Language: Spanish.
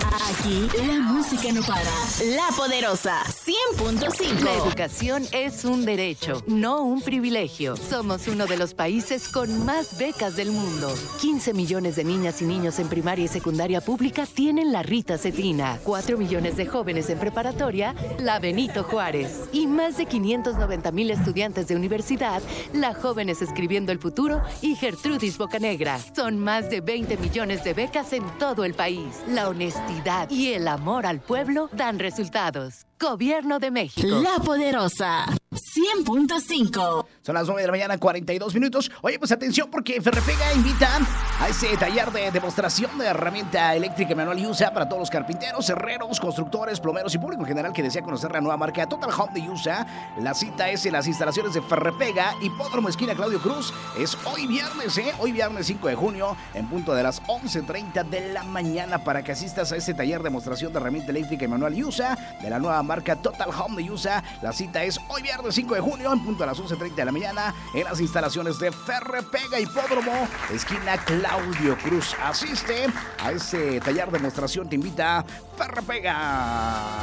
Aquí la música no para. La Poderosa 100.5. La educación es un derecho, no un privilegio. Somos uno de los países con más becas del mundo. 15 millones de niñas y niños en primaria y secundaria pública tienen la Rita Cetina. 4 millones de jóvenes en preparatoria, la Benito Juárez. Y más de 590,000 estudiantes de universidad, la Jóvenes Escribiendo el Futuro y Gertrudis Bocanegra. Son más de 20 millones de becas en todo el país. La honestidad y el amor al pueblo dan resultados. Gobierno de México. La Poderosa 100.5. Son las 9 de la mañana, 42 minutos. Oye, pues atención porque Ferrepega invita a ese taller de demostración de herramienta eléctrica manual y USA para todos los carpinteros, herreros, constructores, plomeros y público en general que desea conocer la nueva marca Total Home de USA. La cita es en las instalaciones de Ferrepega, Hipódromo esquina Claudio Cruz. Es hoy viernes, Hoy viernes 5 de junio, en punto de las 11:30 de la mañana, para que asistas a ese taller de demostración de herramienta eléctrica y manual y USA de la nueva marca Total Home de USA. La cita es hoy viernes 5 de junio, en punto a las 11:30 de la mañana, en las instalaciones de Ferrepega, Hipódromo esquina Claudio Cruz. Asiste a ese taller de demostración, te invita Ferrepega.